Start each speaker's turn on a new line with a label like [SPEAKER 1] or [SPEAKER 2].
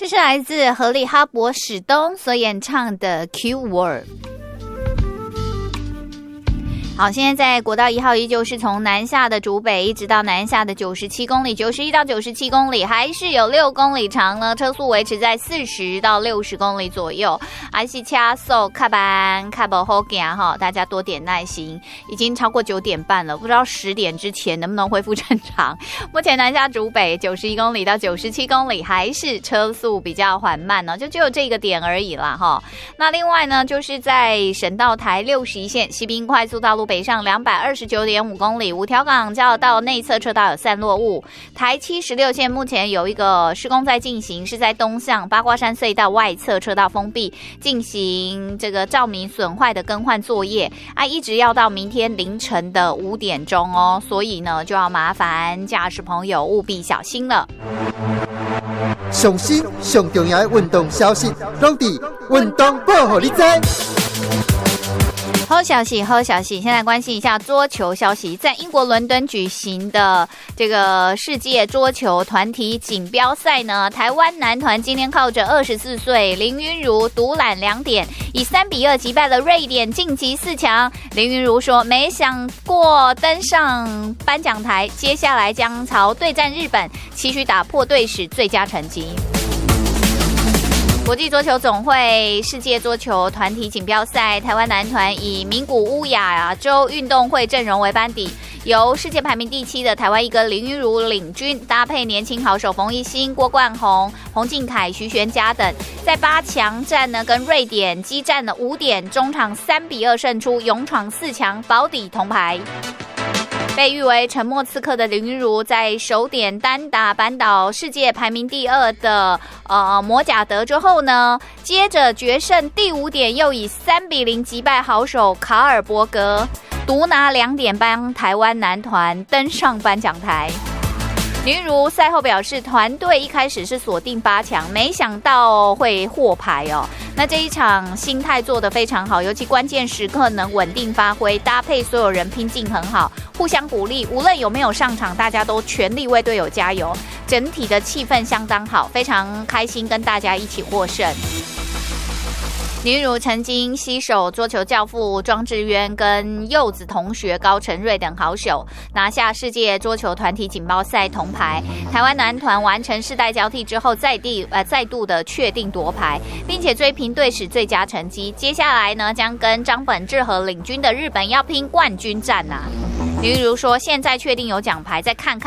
[SPEAKER 1] 这是来自合力哈勃史东所演唱的 Q Word。好，现在在国道1号依旧是从南下的竹北一直到南下的97公里，91到97公里，还是有6公里长呢，车速维持在40到60公里左右。还是车速较慢较不好行哈，大家多点耐心。已经超过9点半了，不知道10点之前能不能恢复正常。目前南下竹北91公里到97公里还是车速比较缓慢呢，就只有这个点而已啦哈。那另外呢，就是在省道台61线西滨快速道路北上229.5公里，五条港交流道内侧车道有散落物。台76线目前有一个施工在进行，是在东向八卦山隧道外侧车道封闭，进行这个照明损坏的更换作业啊，一直要到明天凌晨的5点钟哦，所以呢就要麻烦驾驶朋友务必小心了。
[SPEAKER 2] 上新上重要的运动消息，拢伫运动报互你知。
[SPEAKER 1] 好消息，好消息！现在关心一下桌球消息，在英国伦敦举行的这个世界桌球团体锦标赛呢，台湾男团今天靠着24岁林昀儒独揽2点，以3-2击败了瑞典，晋级4强。林昀儒说：“没想过登上颁奖台，接下来将朝对战日本，期许打破队史最佳成绩。”国际桌球总会世界桌球团体锦标赛，台湾男团以名古屋亚洲运动会阵容为班底，由世界排名第7的台湾一哥林昀儒领军，搭配年轻好手冯奕欣、郭冠宏、洪敬凯、徐玄佳等，在8强战呢跟瑞典激战了5点，中场3-2胜出，勇闯4强，保底铜牌。被誉为沉默刺客的林昀儒在首点单打扳倒世界排名第2的摩贾德之后呢，接着决胜第5点又以3-0击败好手卡尔伯格，独拿2点帮台湾男团登上颁奖台。林昀儒赛后表示，团队一开始是锁定8强，没想到会获牌哦。那这一场心态做得非常好，尤其关键时刻能稳定发挥，搭配所有人拼劲很好，互相鼓励，无论有没有上场，大家都全力为队友加油，整体的气氛相当好，非常开心跟大家一起获胜。林昀儒曾经携手桌球教父庄智渊跟柚子同学高承瑞等好手，拿下世界桌球团体锦标赛铜牌。台湾男团完成世代交替之后，再度的确定夺牌，并且追平队史最佳成绩。接下来呢，将跟张本智和领军的日本要拼冠军战啊。林昀儒说，现在确定有奖牌，再看看